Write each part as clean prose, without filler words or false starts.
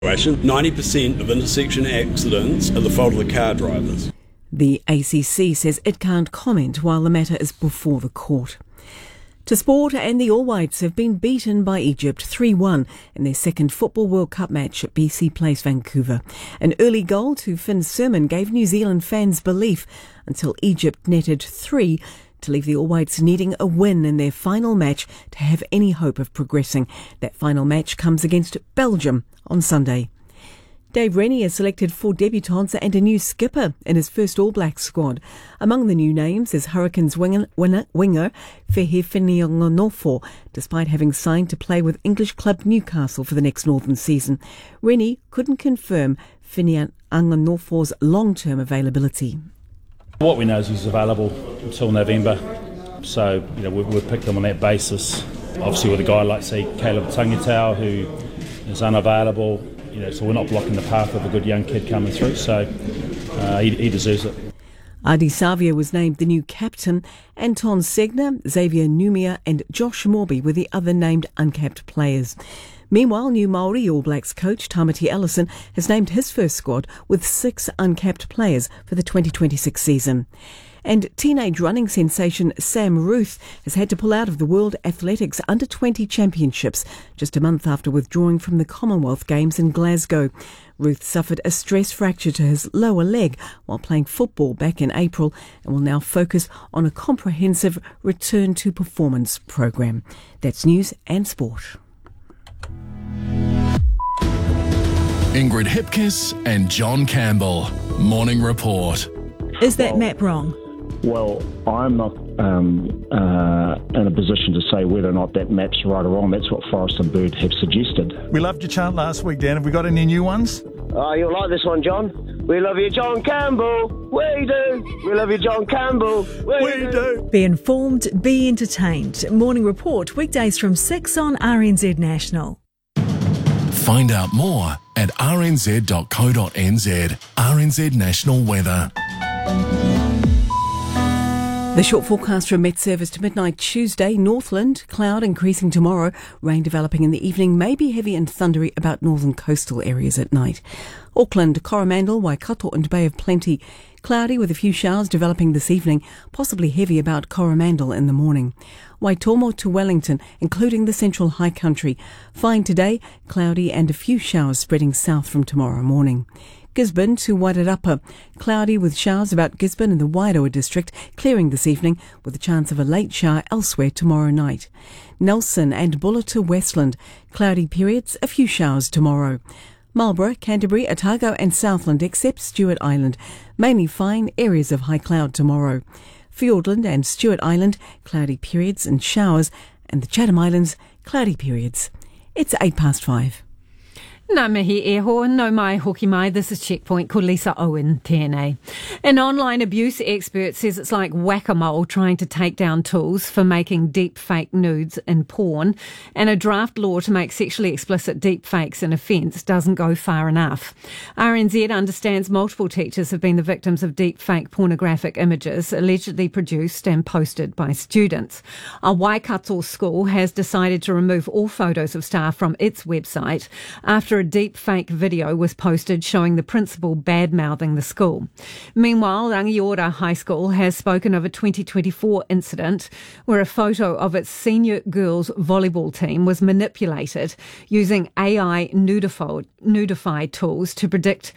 90% of intersection accidents are the fault of the car drivers. The ACC says it can't comment while the matter is before the court. To sport, and the All Whites have been beaten by Egypt 3-1 in their second Football World Cup match at BC Place, Vancouver. An early goal to Finn Surman gave New Zealand fans belief until Egypt netted 3 to leave the All Whites needing a win in their final match to have any hope of progressing. That final match comes against Belgium on Sunday. Dave Rennie has selected 4 debutants and a new skipper in his first All Blacks squad. Among the new names is Hurricanes winger Fehi Finiongonofo, despite having signed to play with English club Newcastle for the next Northern season. Rennie couldn't confirm Finiongonofo's long-term availability. What we know is he's available until November, so we've picked him on that basis. Obviously with a guy like, say, Caleb Tangatau, who is unavailable, so we're not blocking the path of a good young kid coming through, so he deserves it. Adi Savia was named the new captain. Anton Segner, Xavier Numia and Josh Morby were the other named uncapped players. Meanwhile, new Māori All Blacks coach Tamati Ellison has named his first squad with 6 uncapped players for the 2026 season. And teenage running sensation Sam Ruth has had to pull out of the World Athletics Under-20 Championships just a month after withdrawing from the Commonwealth Games in Glasgow. Ruth suffered a stress fracture to his lower leg while playing football back in April and will now focus on a comprehensive return to performance program. That's news and sport. Ingrid Hipkiss and John Campbell. Morning Report. Is that map wrong? Well, I'm not in a position to say whether or not that map's right or wrong. That's what Forest and Bird have suggested. We loved your chant last week, Dan. Have we got any new ones? Oh, you'll like this one, John. We love you, John Campbell. We do. We love you, John Campbell. We do. Be informed, be entertained. Morning Report, weekdays from 6 on RNZ National. Find out more at rnz.co.nz. RNZ National Weather. The short forecast from Met Service to midnight Tuesday. Northland, cloud increasing tomorrow. Rain developing in the evening, may be heavy and thundery about northern coastal areas at night. Auckland, Coromandel, Waikato and Bay of Plenty. Cloudy with a few showers developing this evening, possibly heavy about Coromandel in the morning. Waitomo to Wellington, including the central high country. Fine today, cloudy and a few showers spreading south from tomorrow morning. Gisborne to Wairarapa, cloudy with showers about Gisborne and the Wairoa district, clearing this evening with a chance of a late shower elsewhere tomorrow night. Nelson and Buller to Westland, cloudy periods, a few showers tomorrow. Marlborough, Canterbury, Otago and Southland except Stewart Island, mainly fine, areas of high cloud tomorrow. Fiordland and Stewart Island, cloudy periods and showers, and the Chatham Islands, cloudy periods. It's 5:08. Nā mihi e hoa, no mai hoki mai. This is Checkpoint, ko Lisa Owen tēnei. An online abuse expert says it's like whack-a-mole trying to take down tools for making deep fake nudes in porn, and a draft law to make sexually explicit deep fakes an offence doesn't go far enough. RNZ understands multiple teachers have been the victims of deep fake pornographic images allegedly produced and posted by students. A Waikato school has decided to remove all photos of staff from its website after a deep fake video was posted showing the principal bad-mouthing the school. Meanwhile, Rangiora High School has spoken of a 2024 incident where a photo of its senior girls volleyball team was manipulated using AI nudify tools to depict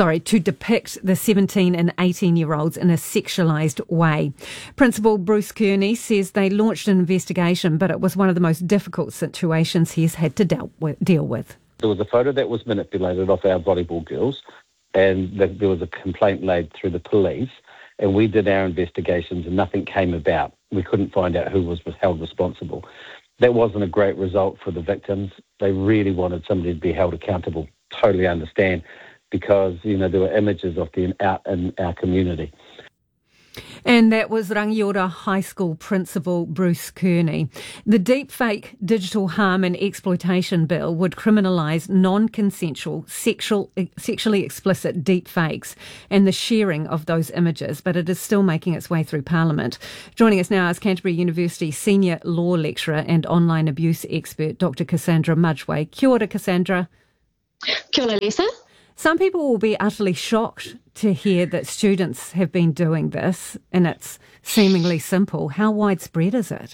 the 17 and 18-year-olds in a sexualised way. Principal Bruce Kearney says they launched an investigation, but it was one of the most difficult situations he's had to deal with. There was a photo that was manipulated of our volleyball girls, and there was a complaint laid through the police, and we did our investigations and nothing came about. We couldn't find out who was held responsible. That wasn't a great result for the victims. They really wanted somebody to be held accountable. Totally understand, because there were images of them out in our community. And that was Rangiora High School Principal Bruce Kearney. The Deepfake Digital Harm and Exploitation Bill would criminalise non-consensual, sexually explicit deepfakes and the sharing of those images, but it is still making its way through Parliament. Joining us now is Canterbury University Senior Law Lecturer and Online Abuse Expert, Dr Cassandra Mudgway. Kia ora, Cassandra. Kia ora, Lisa. Some people will be utterly shocked to hear that students have been doing this, and it's seemingly simple. How widespread is it?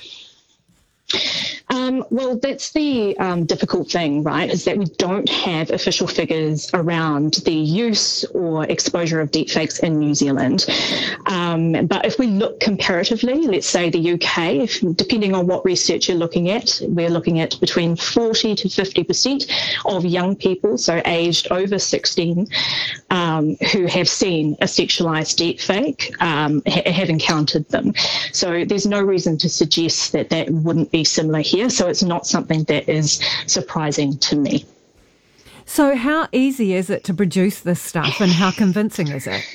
Well, that's the difficult thing, right, is that we don't have official figures around the use or exposure of deepfakes in New Zealand. But if we look comparatively, let's say the UK, depending on what research you're looking at, we're looking at between 40 to 50% of young people, so aged over 16, who have seen a sexualised deepfake, have encountered them. So there's no reason to suggest that that wouldn't be similar here. So it's not something that is surprising to me. So how easy is it to produce this stuff, and how convincing is it?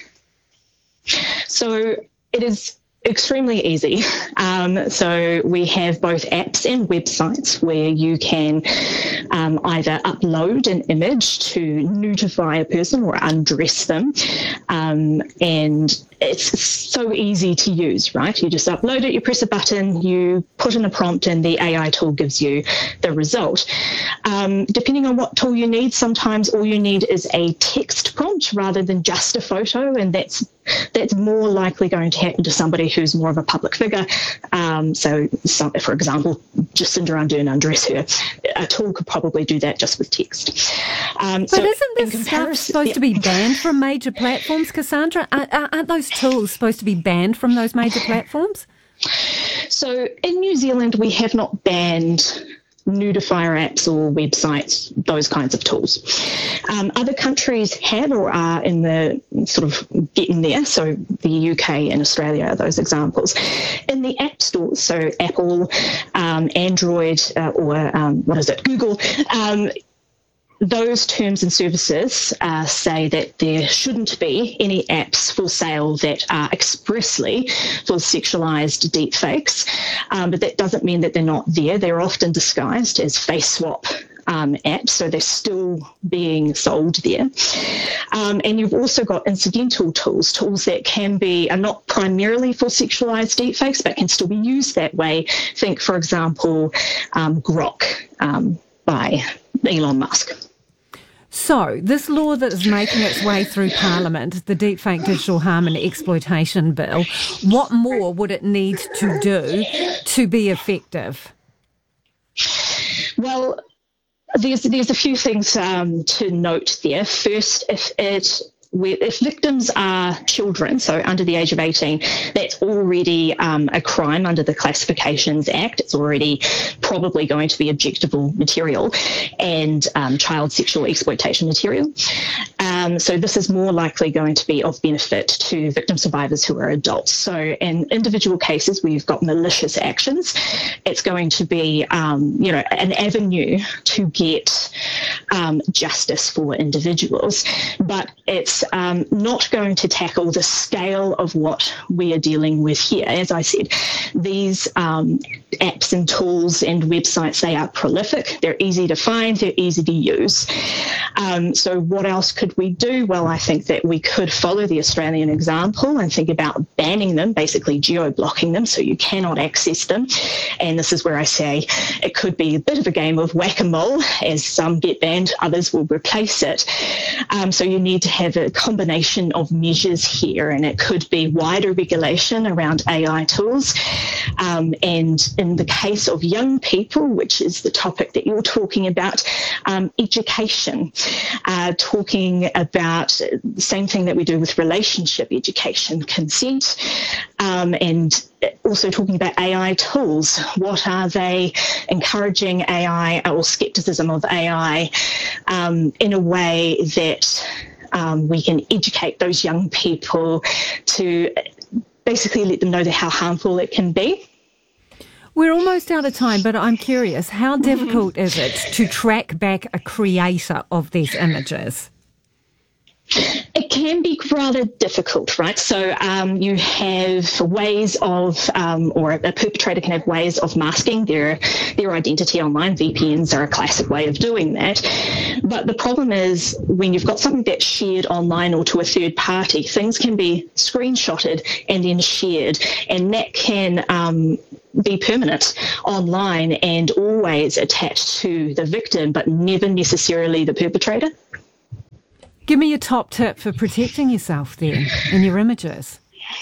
So it is extremely easy. So we have both apps and websites where you can either upload an image to nudify a person or undress them. And it's so easy to use, right? You just upload it, you press a button, you put in a prompt, and the AI tool gives you the result. Depending on what tool you need, sometimes all you need is a text prompt rather than just a photo, and that's more likely going to happen to somebody who's more of a public figure. So, for example, Jacinda Ardern undress her. A tool could probably do that just with text. But isn't this stuff supposed to be banned from major platforms, Cassandra? Aren't those tools supposed to be banned from those major platforms? So in New Zealand, we have not banned nudifier apps or websites, those kinds of tools. Other countries have or are in the sort of getting there, so the UK and Australia are those examples. In the app stores, so Apple, Android, Google, those terms and services say that there shouldn't be any apps for sale that are expressly for sexualised deepfakes, but that doesn't mean that they're not there. They're often disguised as face swap apps, so they're still being sold there. And you've also got incidental tools that are not primarily for sexualised deepfakes, but can still be used that way. Think, for example, Grok by Elon Musk. So, this law that is making its way through Parliament, the Deepfake Digital Harm and Exploitation Bill, what more would it need to do to be effective? Well, there's a few things to note there. First, if victims are children, so under the age of 18, that's already a crime under the Classifications Act. It's already probably going to be objectable material and child sexual exploitation material. So this is more likely going to be of benefit to victim survivors who are adults. So in individual cases where you've got malicious actions, it's going to be an avenue to get justice for individuals. But it's not going to tackle the scale of what we are dealing with here. As I said, these apps and tools and websites, they are prolific, they're easy to find, they're easy to use. So what else could we do? Well, I think that we could follow the Australian example and think about banning them, basically geo-blocking them so you cannot access them. And this is where I say it could be a bit of a game of whack-a-mole. As some get banned, others will replace it. So you need to have a combination of measures here, and it could be wider regulation around AI tools. And in the case of young people, which is the topic that you're talking about, education, talking about the same thing that we do with relationship education, consent, and also talking about AI tools. What are they encouraging AI or skepticism of AI in a way that we can educate those young people to basically let them know how harmful it can be. We're almost out of time, but I'm curious, how difficult is it to track back a creator of these images? It can be rather difficult, right? So you have ways of, or a perpetrator can have ways of masking their identity online. VPNs are a classic way of doing that. But the problem is when you've got something that's shared online or to a third party, things can be screenshotted and then shared, and that can be permanent online and always attached to the victim, but never necessarily the perpetrator. Give me your top tip for protecting yourself then in your images.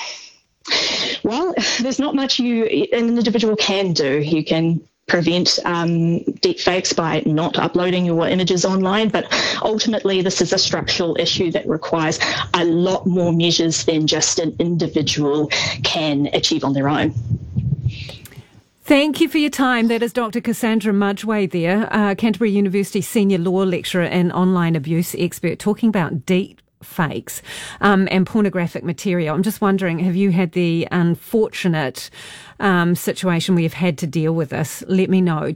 Well, there's not much an individual can do. You can prevent deepfakes by not uploading your images online, but ultimately this is a structural issue that requires a lot more measures than just an individual can achieve on their own. Thank you for your time. That is Dr. Cassandra Mudgway there, Canterbury University Senior Law Lecturer and online abuse expert, talking about deep fakes and pornographic material. I'm just wondering, have you had the unfortunate situation where you've had to deal with this? Let me know.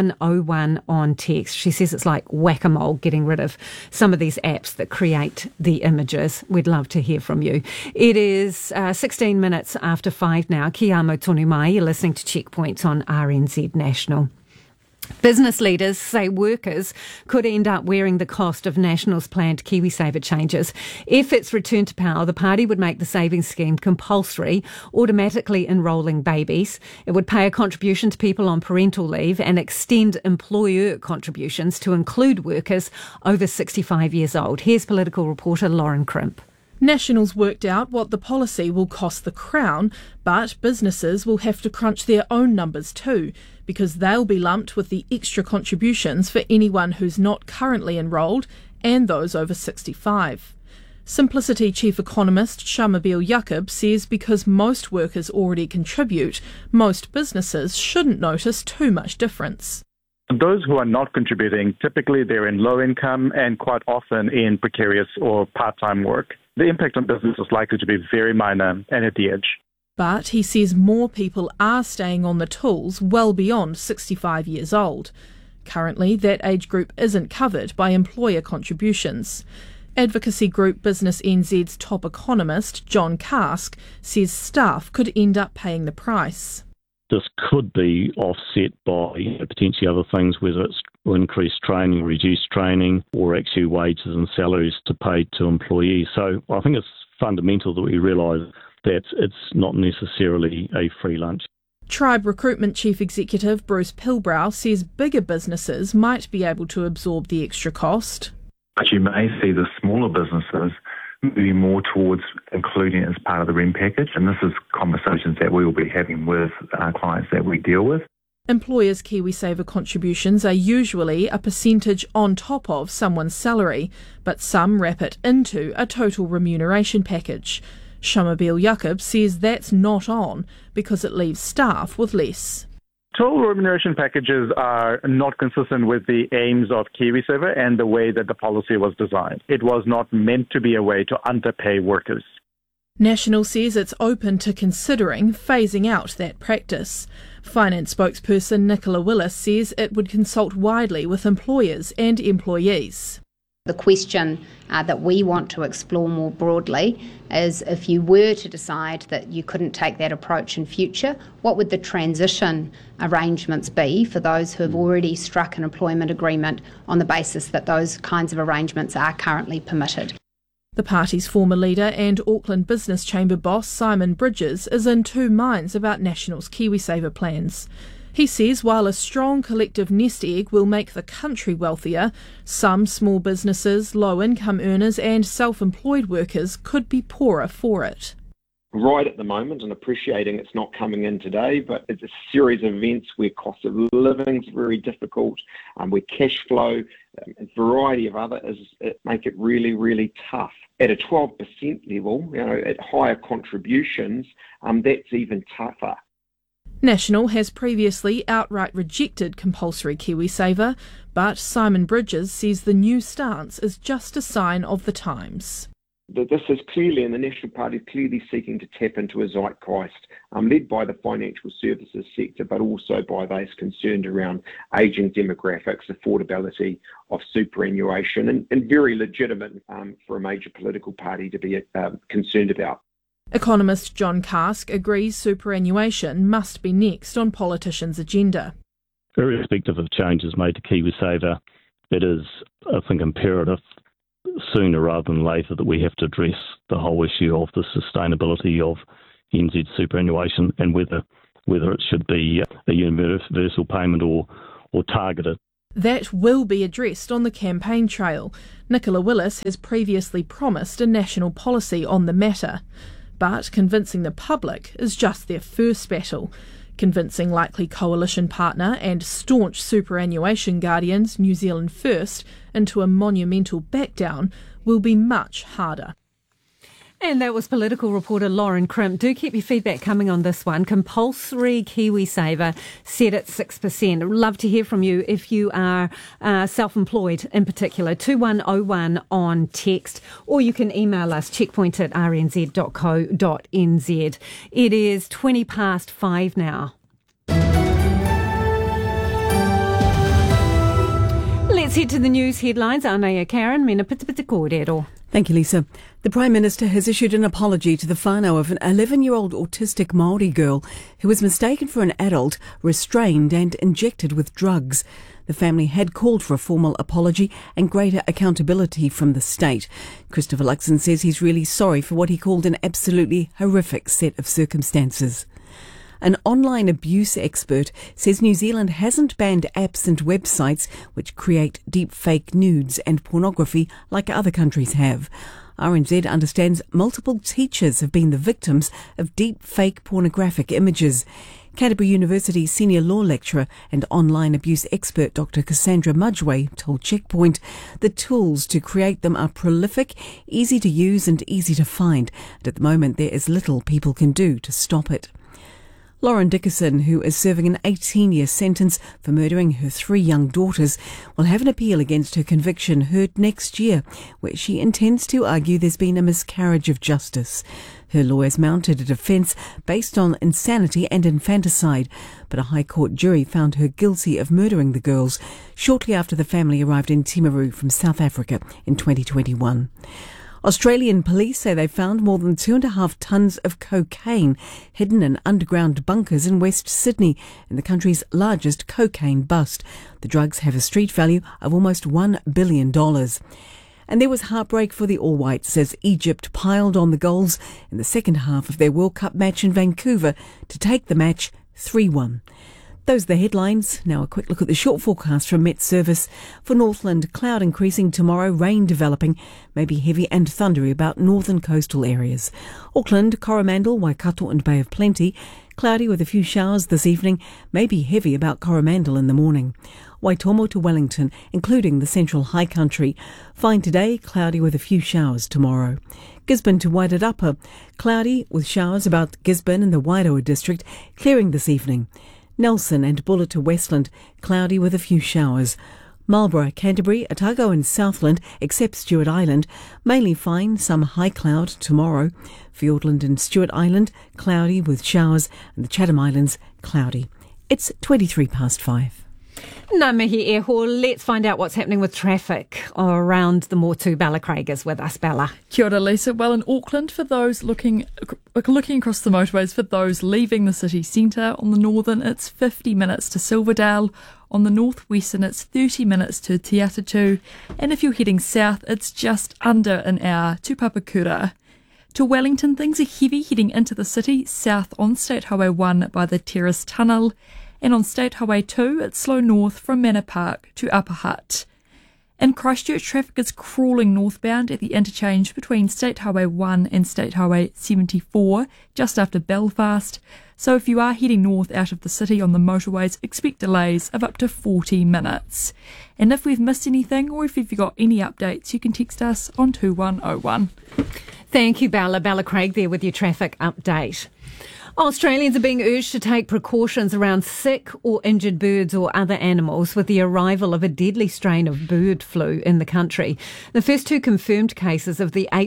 2101 on text. She says it's like whack-a-mole getting rid of some of these apps that create the images. We'd love to hear from you. It is 16 minutes after 5 now. Kia amo tonu mai. You're listening to Checkpoints on RNZ National. Business leaders say workers could end up wearing the cost of National's planned KiwiSaver changes. If it's returned to power, the party would make the savings scheme compulsory, automatically enrolling babies. It would pay a contribution to people on parental leave and extend employer contributions to include workers over 65 years old. Here's political reporter Lauren Crimp. National's worked out what the policy will cost the Crown, but businesses will have to crunch their own numbers too, because they'll be lumped with the extra contributions for anyone who's not currently enrolled and those over 65. Simplicity Chief Economist Shamabeel Yaqub says because most workers already contribute, most businesses shouldn't notice too much difference. Those who are not contributing, typically they're in low income and quite often in precarious or part-time work. The impact on business is likely to be very minor and at the edge. But he says more people are staying on the tools well beyond 65 years old. Currently, that age group isn't covered by employer contributions. Advocacy group Business NZ's top economist, John Cask, says staff could end up paying the price. This could be offset by potentially other things, whether it's increased training, reduced training, or actually wages and salaries to pay to employees. So I think it's fundamental that we realise that it's not necessarily a free lunch. Tribe Recruitment Chief Executive Bruce Pilbrow says bigger businesses might be able to absorb the extra cost. But you may see the smaller businesses moving more towards including it as part of the REM package, and this is conversations that we will be having with our clients that we deal with. Employers' KiwiSaver contributions are usually a percentage on top of someone's salary, but some wrap it into a total remuneration package. Shamabeel Yaqub says that's not on because it leaves staff with less. Total remuneration packages are not consistent with the aims of KiwiSaver and the way that the policy was designed. It was not meant to be a way to underpay workers. National says it's open to considering phasing out that practice. Finance spokesperson Nicola Willis says it would consult widely with employers and employees. The question that we want to explore more broadly is if you were to decide that you couldn't take that approach in future, what would the transition arrangements be for those who have already struck an employment agreement on the basis that those kinds of arrangements are currently permitted? The party's former leader and Auckland Business Chamber boss Simon Bridges is in two minds about National's KiwiSaver plans. He says while a strong collective nest egg will make the country wealthier, some small businesses, low-income earners and self-employed workers could be poorer for it. Right at the moment, and appreciating it's not coming in today, but it's a series of events where cost of living is very difficult, where cash flow, a variety of others make it really, really tough. At a 12% level, at higher contributions, that's even tougher. National has previously outright rejected compulsory KiwiSaver, but Simon Bridges says the new stance is just a sign of the times. This is clearly, and the National Party is clearly seeking to tap into a zeitgeist led by the financial services sector, but also by those concerned around ageing demographics, affordability of superannuation, and very legitimate for a major political party to be concerned about. Economist John Karsk agrees superannuation must be next on politicians' agenda. Irrespective of changes made to KiwiSaver, it is, I think, imperative sooner rather than later that we have to address the whole issue of the sustainability of NZ superannuation and whether it should be a universal payment or targeted. That will be addressed on the campaign trail. Nicola Willis has previously promised a national policy on the matter. But convincing the public is just their first battle. Convincing likely coalition partner and staunch superannuation guardians New Zealand First into a monumental backdown will be much harder. And that was political reporter Lauren Crimp. Do keep your feedback coming on this one. Compulsory KiwiSaver set at 6%. I'd love to hear from you if you are self-employed in particular. 2101 on text, or you can email us checkpoint@rnz.co.nz. It is 5:20 now. Let's head to the news headlines. Anaya Karen, mena pitipiti kōrero. Thank you, Lisa. The Prime Minister has issued an apology to the whānau of an 11-year-old autistic Māori girl who was mistaken for an adult, restrained and injected with drugs. The family had called for a formal apology and greater accountability from the state. Christopher Luxon says he's really sorry for what he called an absolutely horrific set of circumstances. An online abuse expert says New Zealand hasn't banned apps and websites which create deep fake nudes and pornography like other countries have. RNZ understands multiple teachers have been the victims of deep fake pornographic images. Canterbury University senior law lecturer and online abuse expert Dr. Cassandra Mudgway told Checkpoint the tools to create them are prolific, easy to use and easy to find. And at the moment there is little people can do to stop it. Lauren Dickerson, who is serving an 18-year sentence for murdering her 3 young daughters, will have an appeal against her conviction heard next year, where she intends to argue there's been a miscarriage of justice. Her lawyers mounted a defence based on insanity and infanticide, but a High Court jury found her guilty of murdering the girls shortly after the family arrived in Timaru from South Africa in 2021. Australian police say they found more than 2.5 tonnes of cocaine hidden in underground bunkers in West Sydney, in the country's largest cocaine bust. The drugs have a street value of almost $1 billion. And there was heartbreak for the All Whites as Egypt piled on the goals in the second half of their World Cup match in Vancouver to take the match 3-1. Those are the headlines. Now a quick look at the short forecast from Met Service. For Northland, cloud increasing tomorrow, rain developing, maybe heavy and thundery about northern coastal areas. Auckland, Coromandel, Waikato and Bay of Plenty, cloudy with a few showers this evening, maybe heavy about Coromandel in the morning. Waitomo to Wellington, including the central high country, fine today, cloudy with a few showers tomorrow. Gisborne to Wairarapa, cloudy with showers about Gisborne and the Wairoa district, clearing this evening. Nelson and Buller to Westland, cloudy with a few showers. Marlborough, Canterbury, Otago and Southland, except Stewart Island, mainly fine, some high cloud tomorrow. Fiordland and Stewart Island, cloudy with showers, and the Chatham Islands, cloudy. It's 5:23. Ngā mihi e ho. Let's find out what's happening with traffic around the Motu. Bella Craig is with us. Bella. Kia ora, Lisa. Well, in Auckland, for those looking across the motorways, for those leaving the city centre, on the northern it's 50 minutes to Silverdale, on the northwestern it's 30 minutes to Te Atatu, and if you're heading south it's just under an hour to Papakura. To Wellington, things are heavy heading into the city, south on State Highway 1 by the Terrace Tunnel, and on State Highway 2 it's slow north from Manor Park to Upper Hutt. In Christchurch, traffic is crawling northbound at the interchange between State Highway 1 and State Highway 74, just after Belfast. So if you are heading north out of the city on the motorways, expect delays of up to 40 minutes. And if we've missed anything, or if you've got any updates, you can text us on 2101. Thank you, Bella. Bella Craig there with your traffic update. Australians are being urged to take precautions around sick or injured birds or other animals with the arrival of a deadly strain of bird flu in the country. The first 2 confirmed cases of the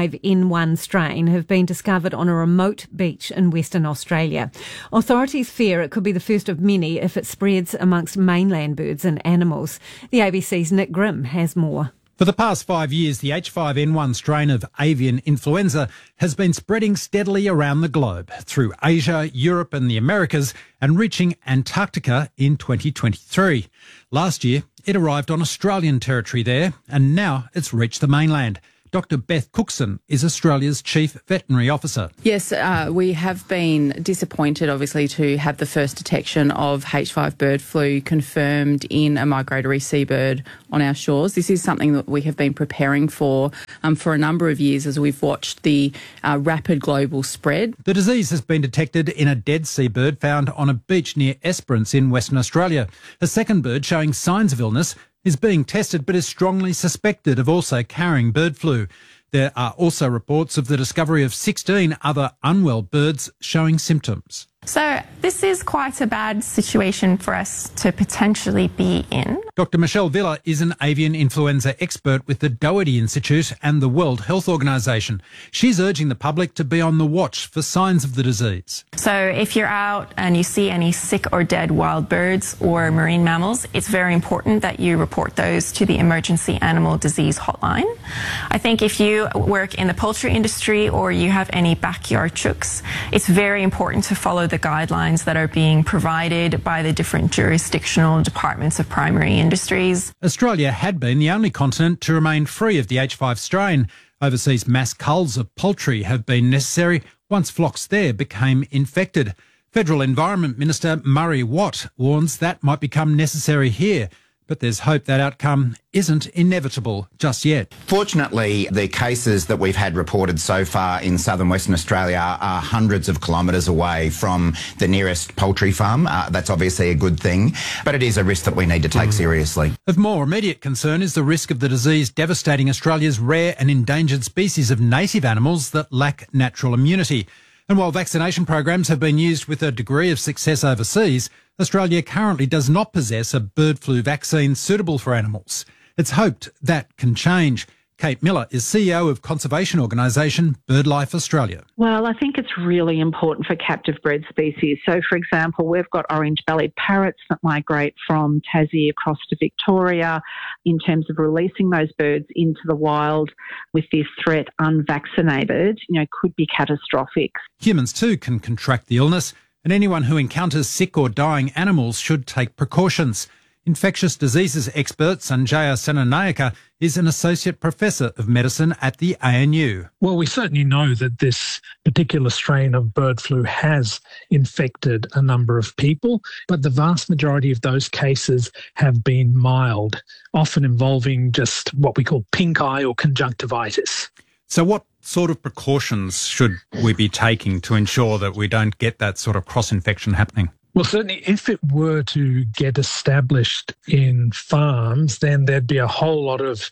H5N1 strain have been discovered on a remote beach in Western Australia. Authorities fear it could be the first of many if it spreads amongst mainland birds and animals. The ABC's Nick Grimm has more. For the past 5 years, the H5N1 strain of avian influenza has been spreading steadily around the globe, through Asia, Europe and the Americas, and reaching Antarctica in 2023. Last year, it arrived on Australian territory there, and now it's reached the mainland. Dr Beth Cookson is Australia's Chief Veterinary Officer. Yes, we have been disappointed, obviously, to have the first detection of H5 bird flu confirmed in a migratory seabird on our shores. This is something that we have been preparing for a number of years as we've watched the rapid global spread. The disease has been detected in a dead seabird found on a beach near Esperance in Western Australia. A second bird showing signs of illness is being tested but is strongly suspected of also carrying bird flu. There are also reports of the discovery of 16 other unwell birds showing symptoms. So this is quite a bad situation for us to potentially be in. Dr Michelle Villa is an avian influenza expert with the Doherty Institute and the World Health Organization. She's urging the public to be on the watch for signs of the disease. So if you're out and you see any sick or dead wild birds or marine mammals, it's very important that you report those to the Emergency Animal Disease Hotline. I think if you work in the poultry industry or you have any backyard chooks, it's very important to follow the guidelines that are being provided by the different jurisdictional departments of primary industries. Australia had been the only continent to remain free of the H5 strain. Overseas mass culls of poultry have been necessary once flocks there became infected. Federal Environment Minister Murray Watt warns that might become necessary here. But there's hope that outcome isn't inevitable just yet. Fortunately, the cases that we've had reported so far in southern Western Australia are hundreds of kilometres away from the nearest poultry farm. That's obviously a good thing, but it is a risk that we need to take seriously. Of more immediate concern is the risk of the disease devastating Australia's rare and endangered species of native animals that lack natural immunity. And while vaccination programs have been used with a degree of success overseas, Australia currently does not possess a bird flu vaccine suitable for animals. It's hoped that can change. Kate Miller is CEO of conservation organisation BirdLife Australia. Well, I think it's really important for captive bred species. So, for example, we've got orange-bellied parrots that migrate from Tassie across to Victoria. In terms of releasing those birds into the wild with this threat unvaccinated, could be catastrophic. Humans too can contract the illness, and anyone who encounters sick or dying animals should take precautions. Infectious diseases expert Sanjaya Senanayake is an associate professor of medicine at the ANU. Well, we certainly know that this particular strain of bird flu has infected a number of people, but the vast majority of those cases have been mild, often involving just what we call pink eye or conjunctivitis. So what sort of precautions should we be taking to ensure that we don't get that sort of cross-infection happening? Well, certainly if it were to get established in farms, then there'd be a whole lot of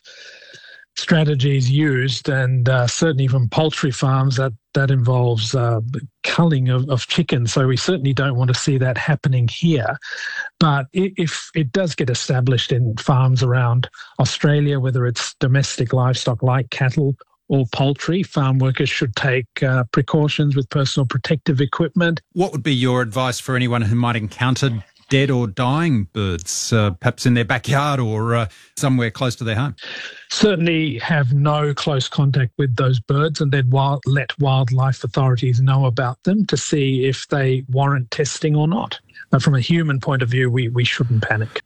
strategies used, and certainly from poultry farms that involves culling of chickens. So we certainly don't want to see that happening here. But if it does get established in farms around Australia, whether it's domestic livestock like cattle or poultry, farm workers should take precautions with personal protective equipment. What would be your advice for anyone who might encounter dead or dying birds, perhaps in their backyard or somewhere close to their home? Certainly have no close contact with those birds, and then let wildlife authorities know about them to see if they warrant testing or not. But from a human point of view, we shouldn't panic.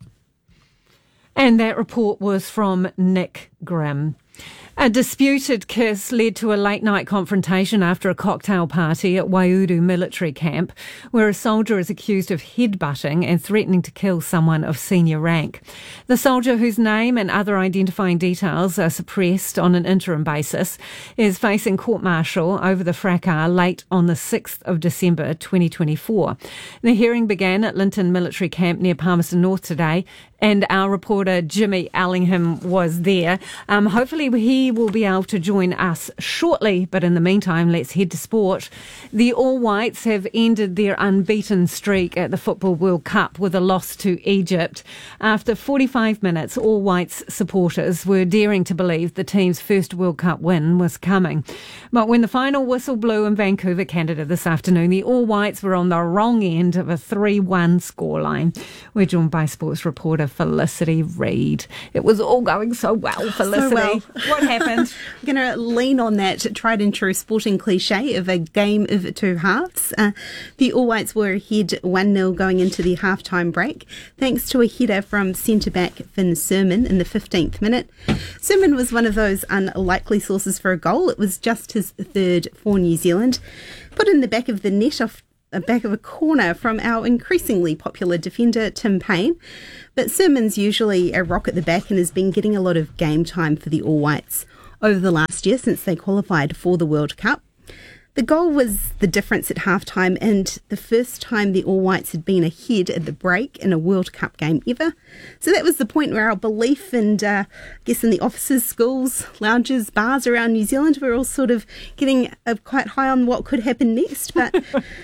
And that report was from Nick Grimm. A disputed kiss led to a late-night confrontation after a cocktail party at Waiuru military camp, where a soldier is accused of headbutting and threatening to kill someone of senior rank. The soldier, whose name and other identifying details are suppressed on an interim basis, is facing court-martial over the fracas late on the 6th of December 2024. The hearing began at Linton military camp near Palmerston North today, and our reporter Jimmy Allingham was there. Hopefully he he will be able to join us shortly. But in the meantime, let's head to sport. The All Whites have ended their unbeaten streak at the Football World Cup with a loss to Egypt. After 45 minutes, All Whites supporters were daring to believe the team's first World Cup win was coming. But when the final whistle blew in Vancouver, Canada this afternoon, the All Whites were on the wrong end of a 3-1 scoreline. We're joined by sports reporter Felicity Reid. It was all going so well, Felicity. So well. What happened? I'm going to lean on that tried and true sporting cliche of a game of two halves. The All Whites were ahead 1-0 going into the halftime break, thanks to a header from centre-back Finn Surman in the 15th minute. Surman was one of those unlikely sources for a goal. It was just his third for New Zealand. Put in the back of the net off the back of a corner from our increasingly popular defender Tim Payne. But Surman's usually a rock at the back and has been getting a lot of game time for the All Whites over the last year since they qualified for the World Cup. The goal was the difference at halftime and the first time the All Whites had been ahead at the break in a World Cup game ever. So that was the point where our belief and I guess in the offices, schools, lounges, bars around New Zealand were all sort of getting quite high on what could happen next. But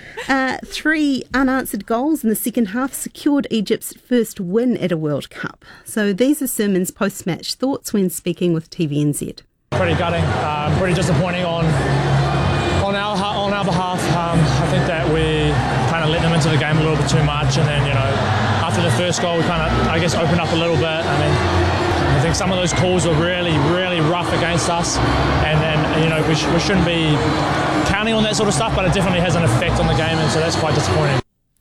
3 unanswered goals in the second half secured Egypt's first win at a World Cup. So these are Surman's post-match thoughts when speaking with TVNZ. Pretty gutting, pretty disappointing on our behalf. I think that we kind of let them into the game a little bit too much, and then after the first goal we kind of opened up a little bit. I think some of those calls were really rough against us, and then we shouldn't be counting on that sort of stuff, but it definitely has an effect on the game, and so that's quite disappointing.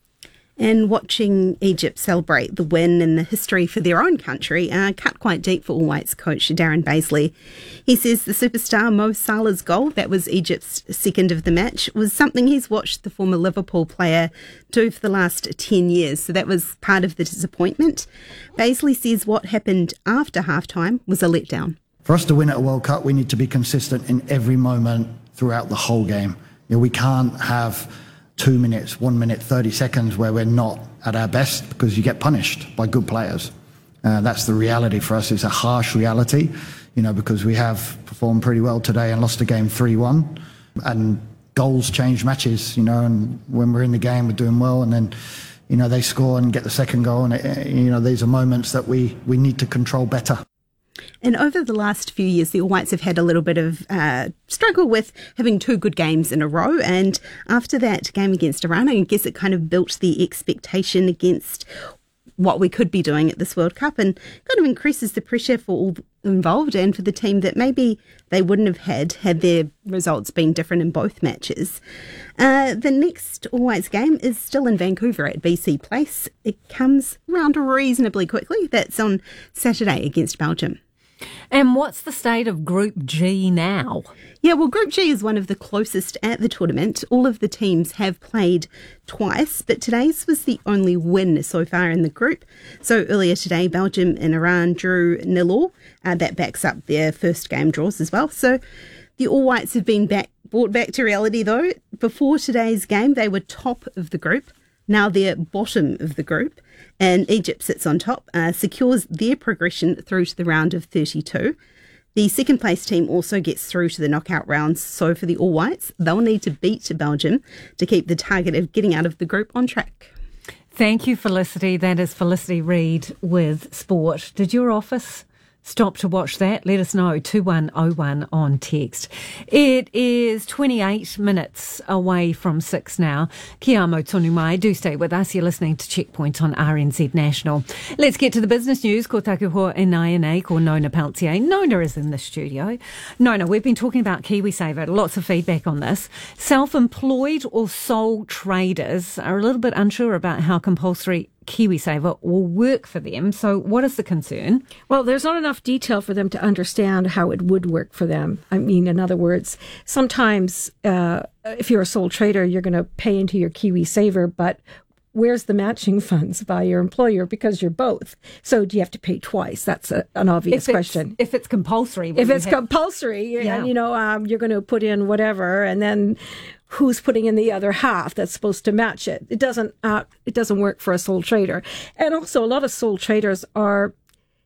And watching Egypt celebrate the win and the history for their own country cut quite deep for All Whites coach Darren Bazley. He says the superstar Mo Salah's goal, that was Egypt's second of the match, was something he's watched the former Liverpool player do for the last 10 years. So that was part of the disappointment. Bazley says what happened after halftime was a letdown. For us to win at a World Cup, we need to be consistent in every moment throughout the whole game. We can't have 2 minutes, 1 minute, 30 seconds where we're not at our best, because you get punished by good players. That's the reality for us. It's a harsh reality, because we have performed pretty well today and lost the game 3-1. And goals change matches, and when we're in the game, we're doing well, and then, they score and get the second goal. And, these are moments that we need to control better. And over the last few years, the All Whites have had a little bit of struggle with having 2 good games in a row. And after that game against Iran, I guess it kind of built the expectation against what we could be doing at this World Cup, and kind of increases the pressure for all involved and for the team that maybe they wouldn't have had their results been different in both matches. The next All Whites game is still in Vancouver at BC Place. It comes around reasonably quickly. That's on Saturday against Belgium. And what's the state of Group G now? Yeah, well, Group G is one of the closest at the tournament. All of the teams have played twice, but today's was the only win so far in the group. So earlier today, Belgium and Iran drew 0-0. That backs up their first game draws as well. So the All Whites have been brought back to reality, though. Before today's game, they were top of the group. Now they're bottom of the group, and Egypt sits on top, secures their progression through to the round of 32. The second place team also gets through to the knockout rounds, so for the All Whites, they'll need to beat Belgium to keep the target of getting out of the group on track. Thank you, Felicity. That is Felicity Reid with Sport. Did your office stop to watch that? Let us know, 2101 on text. It is 28 minutes away from 6 now. Kia amo tonu mai. Do stay with us. You're listening to Checkpoint on RNZ National. Let's get to the business news. Ko taku hoa e nai ko Nona Peltier. Nona is in the studio. Nona, we've been talking about KiwiSaver. Lots of feedback on this. Self-employed or sole traders are a little bit unsure about how compulsory KiwiSaver will work for them. So what is the concern? Well, there's not enough detail for them to understand how it would work for them. I mean, in other words, sometimes if you're a sole trader, you're going to pay into your KiwiSaver, but where's the matching funds by your employer because you're both? So do you have to pay twice? That's an obvious question. If it's compulsory. If it's compulsory, and, you're going to put in whatever, and then who's putting in the other half that's supposed to match it? It doesn't work for a sole trader. And also, a lot of sole traders are,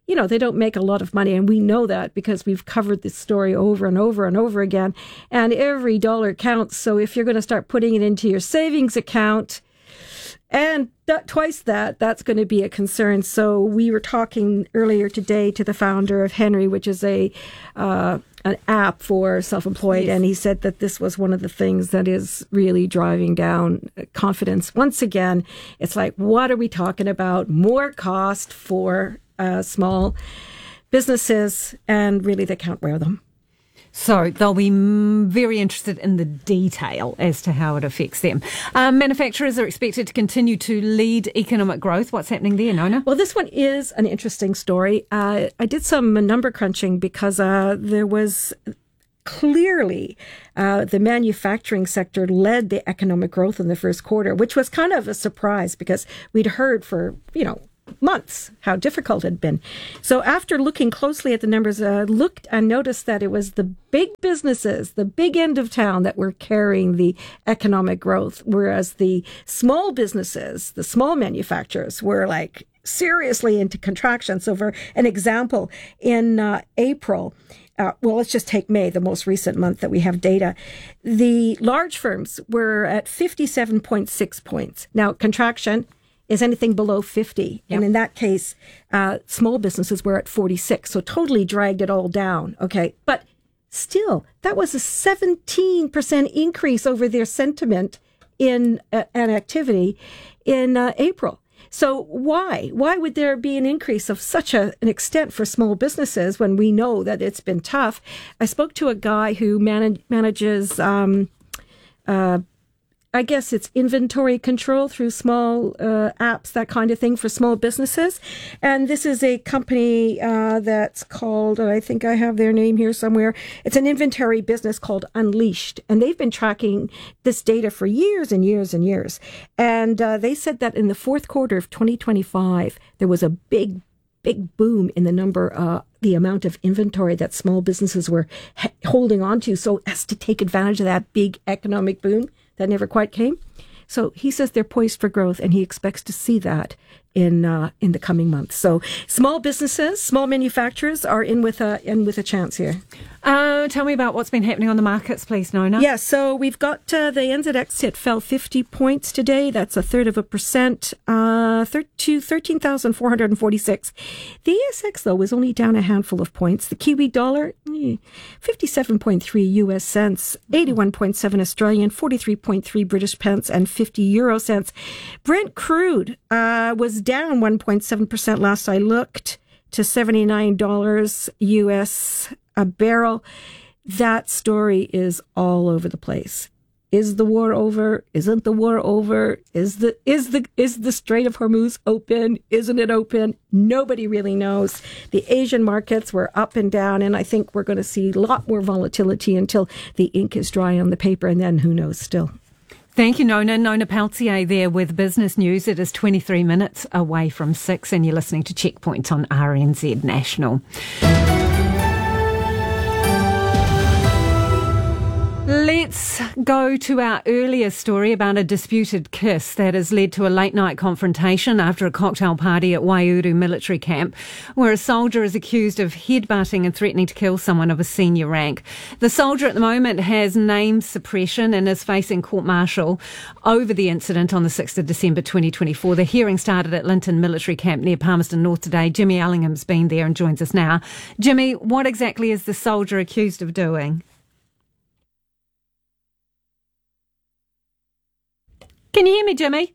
they don't make a lot of money. And we know that because we've covered this story over and over and over again. And every dollar counts. So if you're going to start putting it into your savings account and twice that's going to be a concern. So we were talking earlier today to the founder of Henry, which is an app for self-employed. Yes. And he said that this was one of the things that is really driving down confidence. Once again, it's like, what are we talking about? More cost for small businesses, and really they can't wear them. So they'll be very interested in the detail as to how it affects them. Manufacturers are expected to continue to lead economic growth. What's happening there, Nona? Well, this one is an interesting story. I did some number crunching because there was clearly the manufacturing sector led the economic growth in the first quarter, which was kind of a surprise because we'd heard for, months how difficult it had been. So after looking closely at the numbers, looked and noticed that it was the big businesses, the big end of town, that were carrying the economic growth, whereas the small businesses, the small manufacturers, were like seriously into contraction. So for an example, in April, let's just take May, the most recent month that we have data. The large firms were at 57.6 points. Now, contraction is anything below 50. Yep. And in that case, small businesses were at 46. So totally dragged it all down. Okay. But still, that was a 17% increase over their sentiment in an activity in April. So why would there be an increase of such an extent for small businesses when we know that it's been tough? I spoke to a guy who manages, I guess it's inventory control through small apps, that kind of thing for small businesses. And this is a company that's called, I think I have their name here somewhere. It's an inventory business called Unleashed. And they've been tracking this data for years and years and years. And they said that in the fourth quarter of 2025, there was a big boom in the amount of inventory that small businesses were holding on to, so as to take advantage of that big economic boom that never quite came. So he says they're poised for growth, and he expects to see that in the coming months. So small businesses, small manufacturers are in with a chance here. Tell me about what's been happening on the markets, please, Nona. Yeah, so we've got the NZX, it fell 50 points today. That's 1/3%, to 13,446. The ASX, though, was only down a handful of points. The Kiwi dollar, 57.3 US cents, 81.7 Australian, 43.3 British pence, and 50 euro cents. Brent crude was down 1.7% last I looked, to $79 US a barrel. That story is all over the place. Is the war over? Isn't the war over? Is the Strait of Hormuz open? Isn't it open? Nobody really knows. The Asian markets were up and down, and I think we're going to see a lot more volatility until the ink is dry on the paper, and then who knows still. Thank you, Nona. Nona Peltier there with Business News. It is 23 minutes away from 6, and you're listening to Checkpoint on RNZ National. Let's go to our earlier story about a disputed kiss that has led to a late-night confrontation after a cocktail party at Waiouru military camp, where a soldier is accused of headbutting and threatening to kill someone of a senior rank. The soldier at the moment has name suppression and is facing court-martial over the incident on the 6th of December 2024. The hearing started at Linton Military Camp near Palmerston North today. Jimmy Allingham's been there and joins us now. Jimmy, what exactly is the soldier accused of doing? Can you hear me, Jimmy?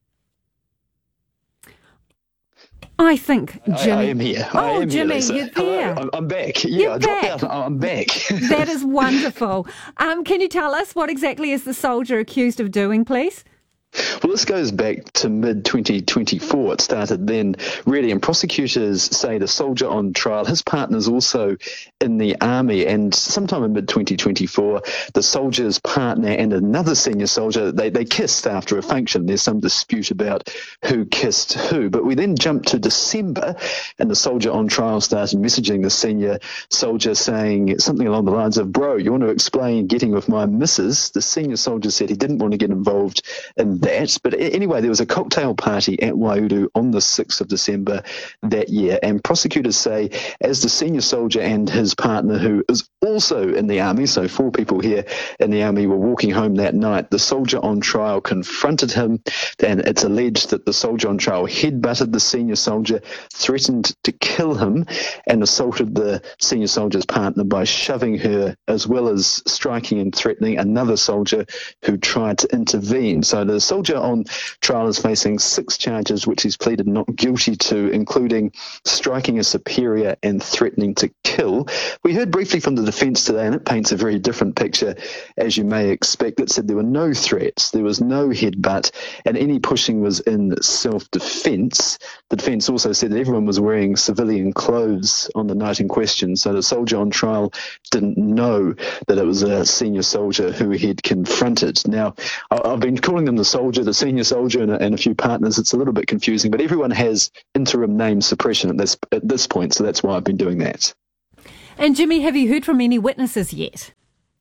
I think Jimmy. I am here. Jimmy, here, you're there. Hello, I'm back. You're I back. dropped out. I'm back. That is wonderful. Can you tell us what exactly is the soldier accused of doing, please? Well, this goes back to mid-2024. It started then, really, and prosecutors say the soldier on trial, his partner's also in the army, and sometime in mid-2024, the soldier's partner and another senior soldier, they kissed after a function. There's some dispute about who kissed who, but we then jumped to December, and the soldier on trial started messaging the senior soldier saying something along the lines of, "Bro, you want to explain getting with my missus?" The senior soldier said he didn't want to get involved in that. But anyway, there was a cocktail party at Waiuru on the 6th of December that year, and prosecutors say as the senior soldier and his partner, who is also in the army, so 4 people here in the army, were walking home that night, the soldier on trial confronted him, and it's alleged that the soldier on trial headbutted the senior soldier, threatened to kill him, and assaulted the senior soldier's partner by shoving her, as well as striking and threatening another soldier who tried to intervene. So the soldier on trial is facing 6 charges, which he's pleaded not guilty to, including striking a superior and threatening to kill. We heard briefly from the defence today, and it paints a very different picture, as you may expect. It said there were no threats, there was no headbutt, and any pushing was in self-defence. The defence also said that everyone was wearing civilian clothes on the night in question, so the soldier on trial didn't know that it was a senior soldier who he'd confronted. Now, I've been calling them the soldier, the senior soldier, and a few partners. It's a little bit confusing, but everyone has interim name suppression at this point, so that's why I've been doing that. And Jimmy, have you heard from any witnesses yet?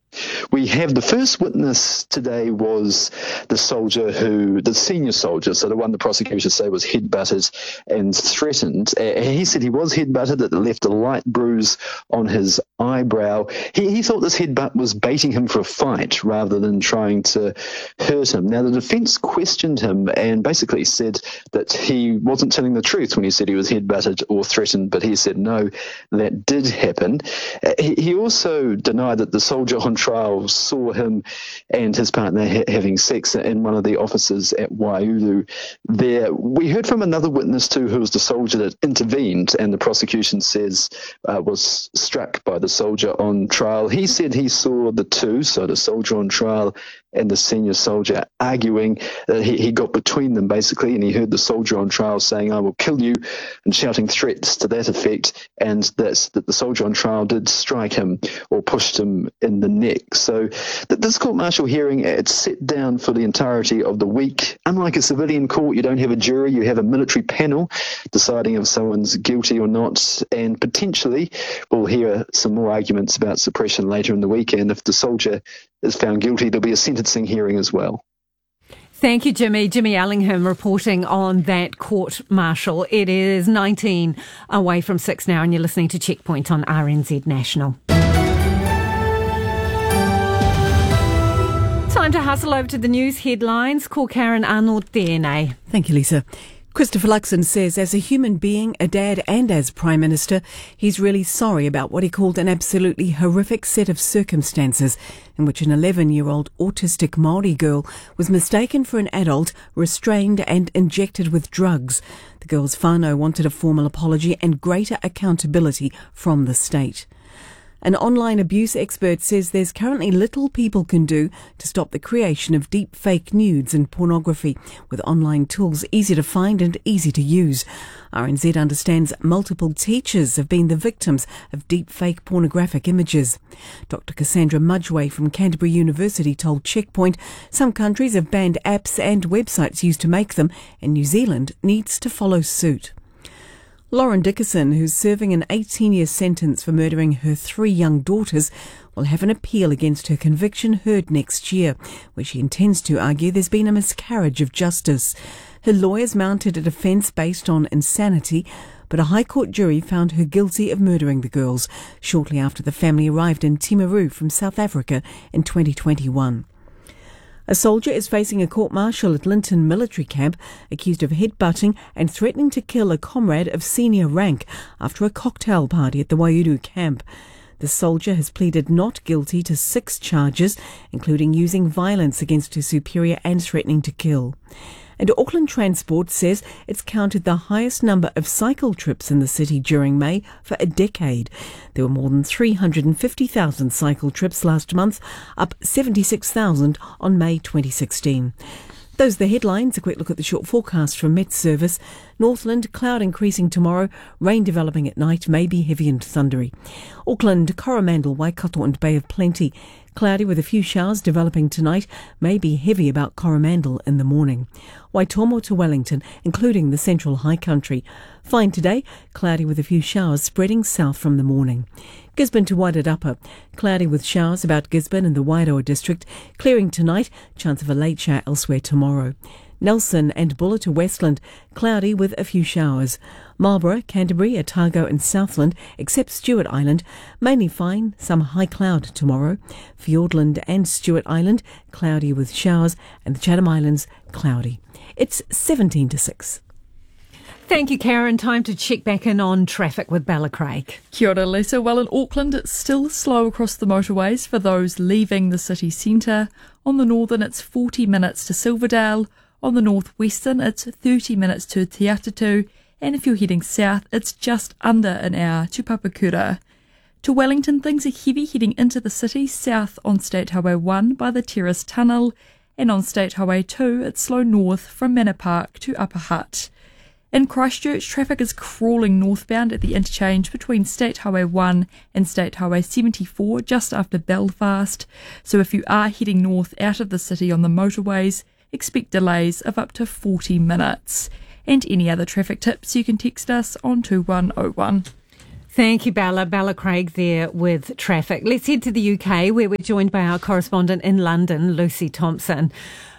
We have. The first witness today was the senior soldier, so the one the prosecutors say was headbutted and threatened. He said he was headbutted, that it left a light bruise on his eyebrow. He thought this headbutt was baiting him for a fight rather than trying to hurt him. Now, the defence questioned him and basically said that he wasn't telling the truth when he said he was headbutted or threatened, but he said no, that did happen. He also denied that the soldier on trial saw him and his partner having sex in one of the offices at Waiuru there. We heard from another witness too, who was the soldier that intervened, and the prosecution says was struck by the soldier on trial. He said he saw the two, so the soldier on trial and the senior soldier, arguing. He got between them basically, and he heard the soldier on trial saying, "I will kill you," and shouting threats to that effect, and that the soldier on trial did strike him or pushed him in the neck. So this court-martial hearing, it's set down for the entirety of the week. Unlike a civilian court, you don't have a jury, you have a military panel deciding if someone's guilty or not, and potentially we'll hear some more arguments about suppression later in the week, and if the soldier is found guilty, there'll be a sentencing hearing as well. Thank you, Jimmy. Jimmy Allingham reporting on that court-martial. It is 19 away from 6 now, and you're listening to Checkpoint on RNZ National. Time to hustle over to the news headlines. Ko Karen Arnold tēnei. Thank you, Lisa. Christopher Luxon says as a human being, a dad and as Prime Minister, he's really sorry about what he called an absolutely horrific set of circumstances in which an 11-year-old autistic Māori girl was mistaken for an adult, restrained and injected with drugs. The girl's whānau wanted a formal apology and greater accountability from the state. An online abuse expert says there's currently little people can do to stop the creation of deep fake nudes and pornography, with online tools easy to find and easy to use. RNZ understands multiple teachers have been the victims of deep fake pornographic images. Dr. Cassandra Mudgway from Canterbury University told Checkpoint some countries have banned apps and websites used to make them, and New Zealand needs to follow suit. Lauren Dickerson, who's serving an 18-year sentence for murdering her 3 young daughters, will have an appeal against her conviction heard next year, where she intends to argue there's been a miscarriage of justice. Her lawyers mounted a defence based on insanity, but a High Court jury found her guilty of murdering the girls shortly after the family arrived in Timaru from South Africa in 2021. A soldier is facing a court-martial at Linton military camp, accused of headbutting and threatening to kill a comrade of senior rank after a cocktail party at the Waiuru camp. The soldier has pleaded not guilty to 6 charges, including using violence against a superior and threatening to kill. And Auckland Transport says it's counted the highest number of cycle trips in the city during May for a decade. There were more than 350,000 cycle trips last month, up 76,000 on May 2016. Those are the headlines. A quick look at the short forecast from Met Service. Northland, cloud increasing tomorrow, rain developing at night, may be heavy and thundery. Auckland, Coromandel, Waikato and Bay of Plenty. Cloudy with a few showers developing tonight, may be heavy about Coromandel in the morning. Waitomo to Wellington, including the central high country. Fine today, cloudy with a few showers spreading south from the morning. Gisborne to Wairarapa. Cloudy with showers about Gisborne and the Wairoa district. Clearing tonight. Chance of a late shower elsewhere tomorrow. Nelson and Buller to Westland. Cloudy with a few showers. Marlborough, Canterbury, Otago and Southland, except Stewart Island, mainly fine, some high cloud tomorrow. Fiordland and Stewart Island, cloudy with showers, and the Chatham Islands, cloudy. It's 17 to 6. Thank you, Karen. Time to check back in on traffic with Bella Craig. Kia ora, Lisa. Well, in Auckland, it's still slow across the motorways for those leaving the city centre. On the northern, it's 40 minutes to Silverdale. On the northwestern, it's 30 minutes to Te Atatu, and if you're heading south, it's just under an hour to Papakura. To Wellington, things are heavy heading into the city, south on State Highway 1 by the Terrace Tunnel, and on State Highway 2, it's slow north from Manor Park to Upper Hutt. In Christchurch, traffic is crawling northbound at the interchange between State Highway 1 and State Highway 74 just after Belfast, so if you are heading north out of the city on the motorways, expect delays of up to 40 minutes. And any other traffic tips, you can text us on 2101. Thank you, Bella. Bella Craig there with traffic. Let's head to the UK, where we're joined by our correspondent in London, Lucy Thompson.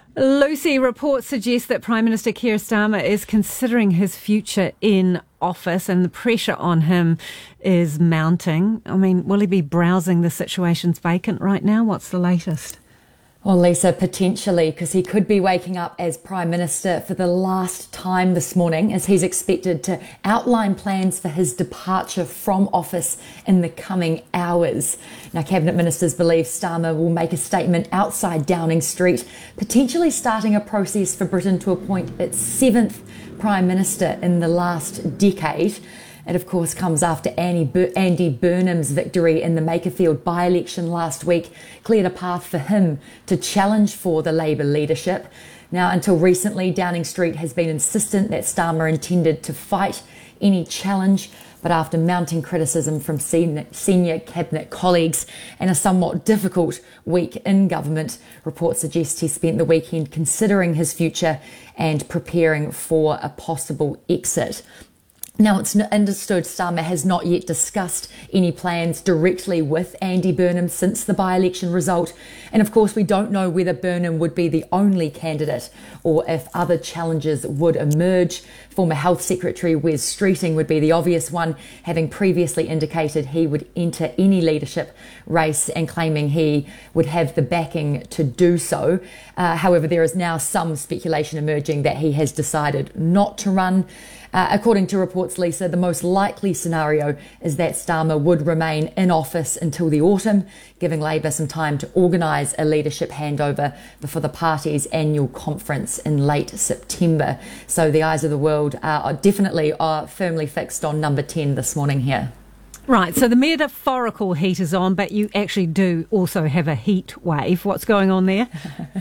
Lucy, reports suggest that Prime Minister Keir Starmer is considering his future in office and the pressure on him is mounting. I mean, will he be browsing the situations vacant right now? What's the latest? Well, Lisa, potentially, because he could be waking up as Prime Minister for the last time this morning, as he's expected to outline plans for his departure from office in the coming hours. Now, Cabinet Ministers believe Starmer will make a statement outside Downing Street, potentially starting a process for Britain to appoint its 7th Prime Minister in the last decade. It, of course, comes after Andy Burnham's victory in the Makerfield by-election last week cleared a path for him to challenge for the Labour leadership. Now, until recently, Downing Street has been insistent that Starmer intended to fight any challenge, but after mounting criticism from senior cabinet colleagues and a somewhat difficult week in government, reports suggest he spent the weekend considering his future and preparing for a possible exit. Now, it's understood Starmer has not yet discussed any plans directly with Andy Burnham since the by-election result. And of course, we don't know whether Burnham would be the only candidate or if other challenges would emerge. Former Health Secretary Wes Streeting would be the obvious one, having previously indicated he would enter any leadership race and claiming he would have the backing to do so. However, there is now some speculation emerging that he has decided not to run. According to reports, Lisa, the most likely scenario is that Starmer would remain in office until the autumn, giving Labour some time to organise a leadership handover before the party's annual conference in late September. So the eyes of the world are definitely firmly fixed on number 10 this morning here. Right, so the metaphorical heat is on, but you actually do also have a heat wave. What's going on there?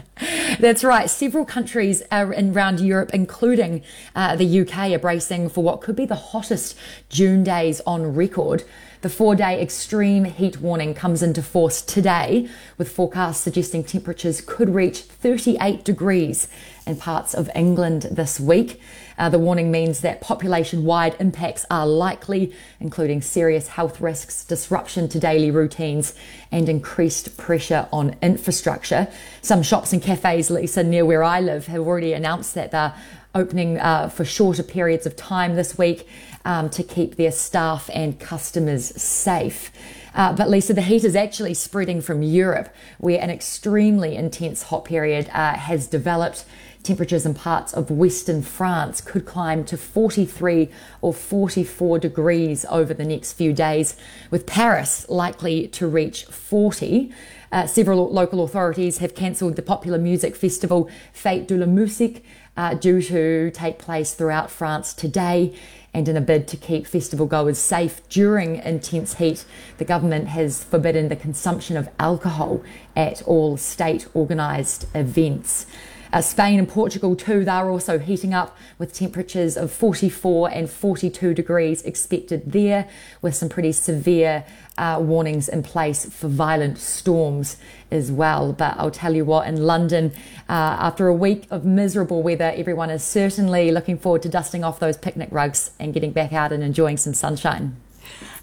That's right. Several countries around Europe, including the UK, are bracing for what could be the hottest June days on record. The 4-day extreme heat warning comes into force today, with forecasts suggesting temperatures could reach 38 degrees in parts of England this week. The warning means that population-wide impacts are likely, including serious health risks, disruption to daily routines, and increased pressure on infrastructure. Some shops and cafes, Lisa, near where I live, have already announced that they're opening for shorter periods of time this week to keep their staff and customers safe. But Lisa, the heat is actually spreading from Europe, where an extremely intense hot period has developed. Temperatures in parts of western France could climb to 43 or 44 degrees over the next few days, with Paris likely to reach 40. Several local authorities have cancelled the popular music festival Fête de la Musique due to take place throughout France today. And in a bid to keep festival goers safe during intense heat, the government has forbidden the consumption of alcohol at all state organised events. Spain and Portugal too, they're also heating up with temperatures of 44 and 42 degrees expected there, with some pretty severe warnings in place for violent storms as well. But I'll tell you what, in London, after a week of miserable weather, everyone is certainly looking forward to dusting off those picnic rugs and getting back out and enjoying some sunshine.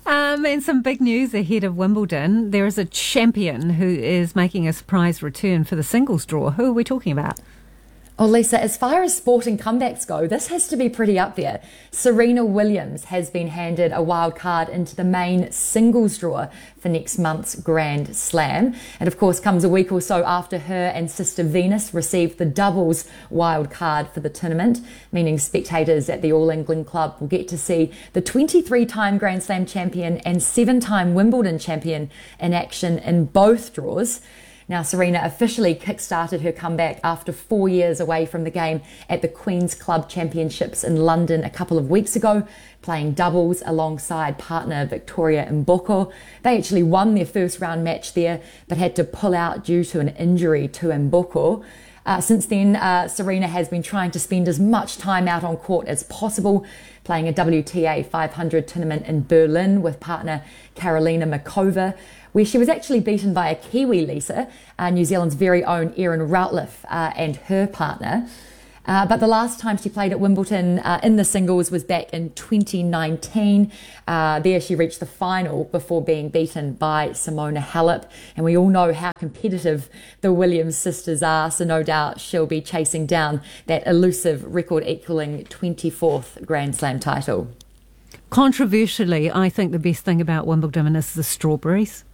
And some big news ahead of Wimbledon. There is a champion who is making a surprise return for the singles draw. Who are we talking about? Oh, Lisa, as far as sporting comebacks go, this has to be pretty up there. Serena Williams has been handed a wild card into the main singles draw for next month's Grand Slam. And of course, comes a week or so after her and sister Venus received the doubles wild card for the tournament, meaning spectators at the All England Club will get to see the 23-time Grand Slam champion and 7-time Wimbledon champion in action in both draws. Now, Serena officially kick-started her comeback after 4 years away from the game at the Queen's Club Championships in London a couple of weeks ago, playing doubles alongside partner Victoria Mboko. They actually won their first round match there, but had to pull out due to an injury to Mboko. Since then, Serena has been trying to spend as much time out on court as possible, playing a WTA 500 tournament in Berlin with partner Karolina Muchova, where she was actually beaten by a Kiwi, Lisa, New Zealand's very own Erin Routliffe and her partner. But the last time she played at Wimbledon in the singles was back in 2019. There she reached the final before being beaten by Simona Halep. And we all know how competitive the Williams sisters are, so no doubt she'll be chasing down that elusive record-equalling 24th Grand Slam title. Controversially, I think the best thing about Wimbledon is the strawberries.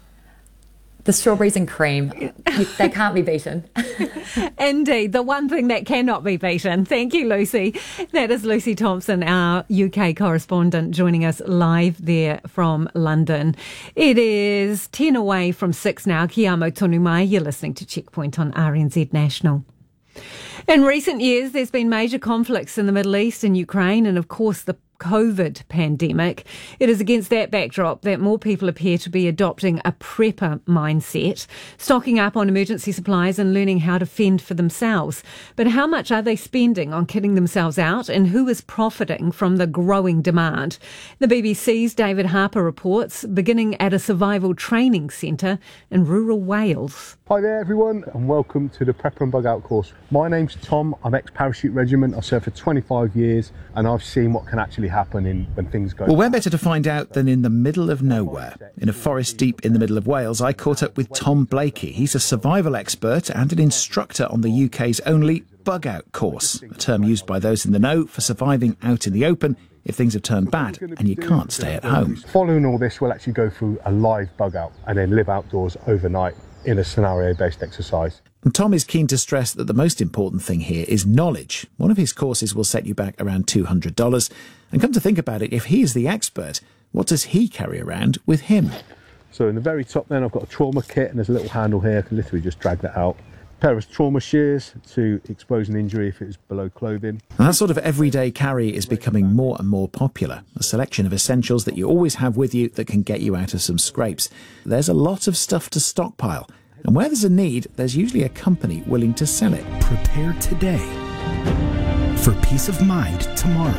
The strawberries and cream, they can't be beaten. Indeed, the one thing that cannot be beaten. Thank you, Lucy. That is Lucy Thompson, our UK correspondent, joining us live there from London. It is 10 away from 6 now. Kia amo tonu mai. You're listening to Checkpoint on RNZ National. In recent years, there's been major conflicts in the Middle East and Ukraine, and of course the COVID pandemic. It is against that backdrop that more people appear to be adopting a prepper mindset, stocking up on emergency supplies and learning how to fend for themselves. But how much are they spending on kitting themselves out, and who is profiting from the growing demand? The BBC's David Harper reports, beginning at a survival training centre in rural Wales. Hi there everyone, and welcome to the Prepper and Bug Out course. My name's Tom, I'm ex-parachute regiment, I served for 25 years and I've seen what can actually happen when things go. Well, where better to find out than in the middle of nowhere. In a forest deep in the middle of Wales, I caught up with Tom Blakey. He's a survival expert and an instructor on the UK's only Bug Out course, a term used by those in the know for surviving out in the open if things have turned bad and you can't stay at home. Following all this, we'll actually go through a live bug out and then live outdoors overnight in a scenario-based exercise. And Tom is keen to stress that the most important thing here is knowledge. One of his courses will set you back around $200. And come to think about it, if he is the expert, what does he carry around with him? So in the very top then, I've got a trauma kit, and there's a little handle here. I can literally just drag that out. A pair of trauma shears to expose an injury if it was below clothing. And that sort of everyday carry is becoming more and more popular. A selection of essentials that you always have with you that can get you out of some scrapes. There's a lot of stuff to stockpile. And where there's a need, there's usually a company willing to sell it. Prepare today for peace of mind tomorrow.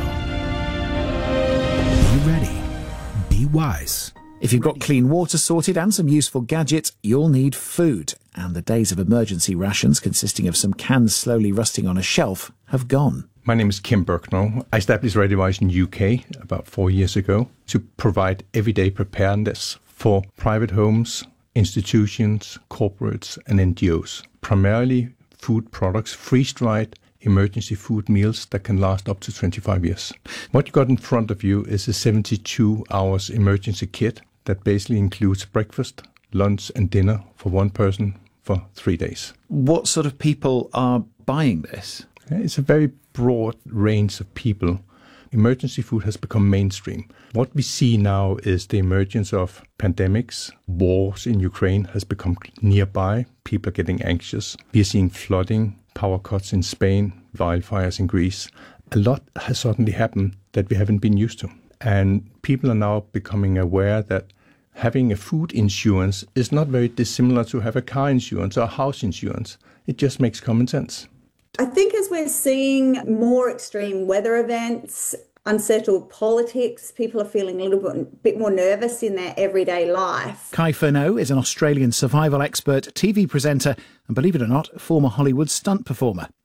Be ready. Be wise. If you've got clean water sorted and some useful gadgets, you'll need food. And the days of emergency rations consisting of some cans slowly rusting on a shelf have gone. My name is Kim Birknell. I established ReadyWise in UK about 4 years ago to provide everyday preparedness for private homes, institutions, corporates and NGOs. Primarily food products, freeze-dried emergency food meals that can last up to 25 years. What you got in front of you is a 72 hours emergency kit that basically includes breakfast, lunch and dinner for one person for 3 days. What sort of people are buying this? It's a very broad range of people. Emergency food has become mainstream. What we see now is the emergence of pandemics. Wars in Ukraine has become nearby. People are getting anxious. We are seeing flooding, power cuts in Spain, wildfires in Greece. A lot has suddenly happened that we haven't been used to. And people are now becoming aware that having a food insurance is not very dissimilar to have a car insurance or a house insurance. It just makes common sense. I think as we're seeing more extreme weather events, unsettled politics, people are feeling a little bit more nervous in their everyday life. Kai Furneaux is an Australian survival expert, TV presenter and, believe it or not, former Hollywood stunt performer.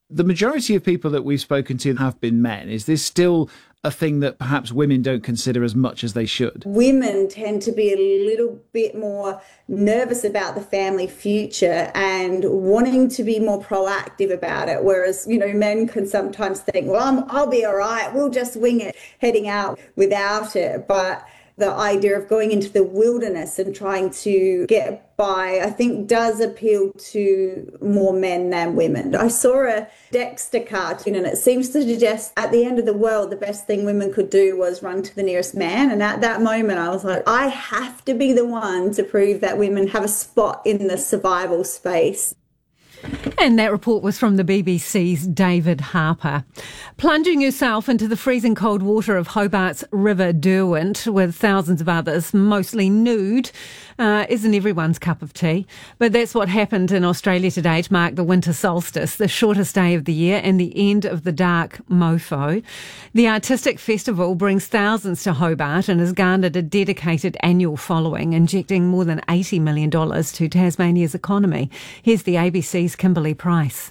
The majority of people that we've spoken to have been men. Is this still a thing that perhaps women don't consider as much as they should? Women tend to be a little bit more nervous about the family future and wanting to be more proactive about it, whereas, men can sometimes think, well, I'll be all right, we'll just wing it, heading out without it. But the idea of going into the wilderness and trying to get by, I think, does appeal to more men than women. I saw a Dexter cartoon and it seems to suggest at the end of the world, the best thing women could do was run to the nearest man. And at that moment, I was like, I have to be the one to prove that women have a spot in the survival space. And that report was from the BBC's David Harper. Plunging yourself into the freezing cold water of Hobart's River Derwent with thousands of others, mostly nude, isn't everyone's cup of tea. But that's what happened in Australia today to mark the winter solstice, the shortest day of the year and the end of the dark mofo. The artistic festival brings thousands to Hobart and has garnered a dedicated annual following, injecting more than $80 million to Tasmania's economy. Here's the ABC's Kimberly Price.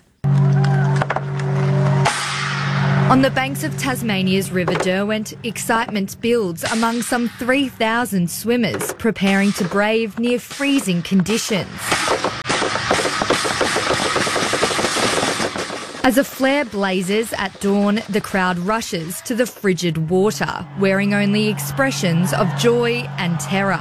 On the banks of Tasmania's River Derwent, excitement builds among some 3,000 swimmers preparing to brave near freezing conditions. As a flare blazes at dawn, the crowd rushes to the frigid water, wearing only expressions of joy and terror.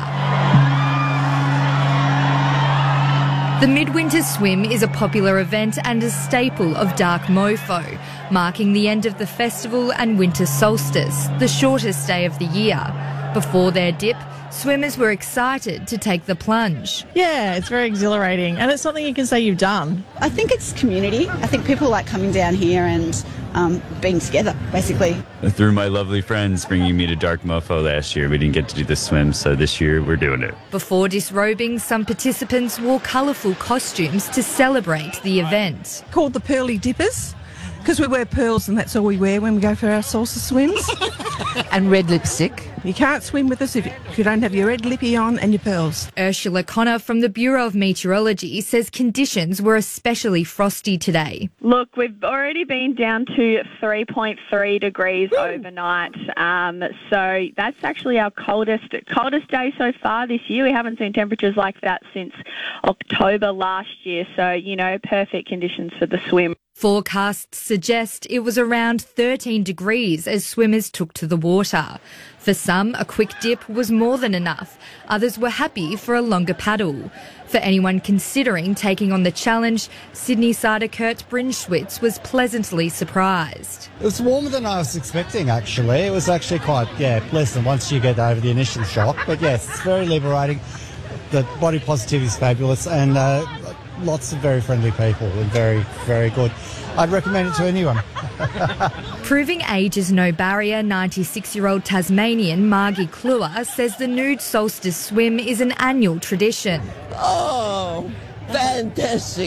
The Midwinter Swim is a popular event and a staple of Dark Mofo, marking the end of the festival and winter solstice, the shortest day of the year. Before their dip, swimmers were excited to take the plunge. Yeah, it's very exhilarating and it's something you can say you've done. I think it's community. I think people like coming down here and being together, basically. Through my lovely friends bringing me to Dark Mofo last year, we didn't get to do the swim, so this year we're doing it. Before disrobing, some participants wore colourful costumes to celebrate the event. Called the Pearly Dippers, because we wear pearls and that's all we wear when we go for our solstice swims. And red lipstick. You can't swim with us if you don't have your red lippy on and your pearls. Ursula Connor from the Bureau of Meteorology says conditions were especially frosty today. Look, we've already been down to 3.3 degrees overnight. So that's actually our coldest day so far this year. We haven't seen temperatures like that since October last year. So, perfect conditions for the swim. Forecasts suggest it was around 13 degrees as swimmers took to the water. For some, a quick dip was more than enough. Others were happy for a longer paddle. For anyone considering taking on the challenge, Sydney-sider Kurt Brinschwitz was pleasantly surprised. It was warmer than I was expecting, actually. It was actually quite, pleasant once you get over the initial shock. But yes, it's very liberating. The body positivity is fabulous and lots of very friendly people and very, very good. I'd recommend it to anyone. Proving age is no barrier, 96-year-old Tasmanian Margie Kluwer says the nude solstice swim is an annual tradition. Oh, fantastic.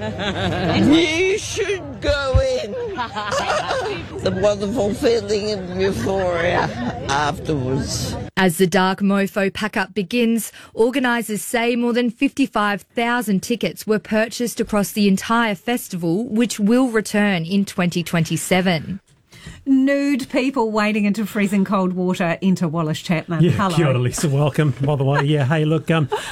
You should go in. The wonderful feeling of euphoria afterwards. As the Dark Mofo pack-up begins, organisers say more than 55,000 tickets were purchased across the entire festival, which will return in 2027. Nude people wading into freezing cold water into Wallace Chapman. Yeah, hello. Kia ora, Lisa. Welcome, by the way. Yeah, hey, look,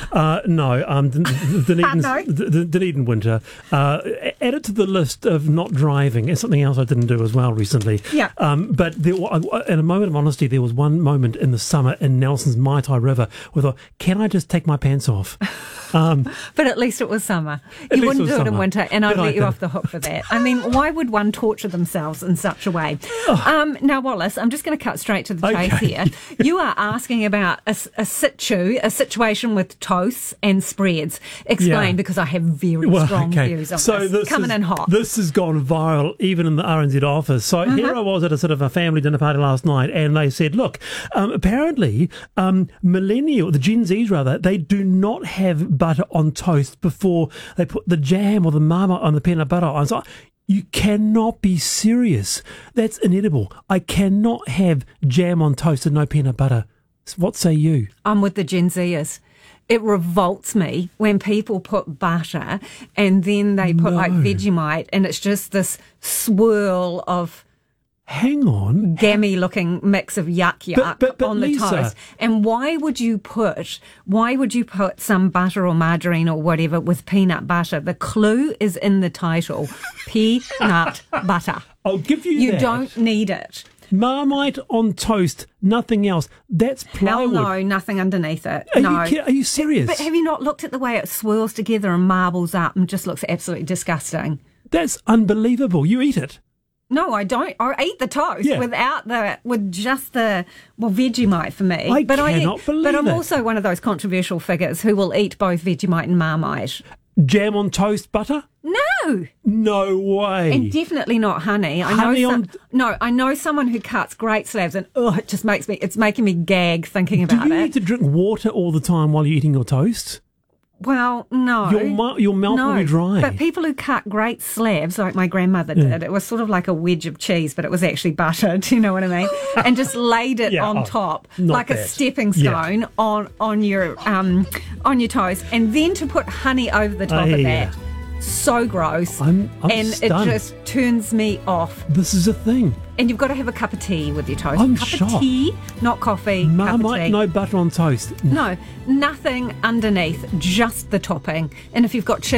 Dunedin winter. Add it to the list of not driving. It's something else I didn't do as well recently. Yeah. But in a moment of honesty, there was one moment in the summer in Nelson's Maitai River where I thought, can I just take my pants off? But at least it was summer. You wouldn't do it in winter, and I'd let you off the hook for that. I mean, why would one torture themselves in such a way? Now, Wallace, I'm just going to cut straight to the chase here. You are asking about a situation with toasts and spreads. Explain, because I have very strong views on this. Coming in hot. This has gone viral even in the RNZ office. So here I was at a sort of a family dinner party last night, and they said, look, apparently the Gen Zs rather, they do not have butter on toast before they put the jam or the marmite on the peanut butter. I was like, you cannot be serious. That's inedible. I cannot have jam on toast and no peanut butter. What say you? I'm with the Gen Zers. It revolts me when people put butter and then they put like Vegemite, and it's just this swirl of gammy-looking mix of yuck but on the Lisa, toast. And why would you put some butter or margarine or whatever with peanut butter? The clue is in the title: peanut butter. I'll give you that. You don't need it. Marmite on toast, nothing else. That's plywood. Hell no, nothing underneath it. Are you serious? But have you not looked at the way it swirls together and marbles up and just looks absolutely disgusting? That's unbelievable. You eat it. No, I don't. I eat the toast with just the Vegemite for me. I cannot believe But I'm it. also one of those controversial figures who will eat both Vegemite and Marmite. Jam on toast, butter? No. No way. And definitely not honey. I know someone who cuts great slabs, and it just it's making me gag thinking about it. Do you need to drink water all the time while you're eating your toast? Well, no. Your mouth will be dry. But people who cut great slabs, like my grandmother did, it was sort of like a wedge of cheese, but it was actually butter, do you know what I mean? And just laid it on top, like a stepping stone on your toast, and then to put honey over the top of that. So gross. I'm and stunned. It just turns me off. This is a thing. And you've got to have a cup of tea with your toast. I'm cup shocked. of tea, not coffee. Marmite, cup of tea. no butter on toast. No, nothing underneath, just the topping. And if you've got cheese,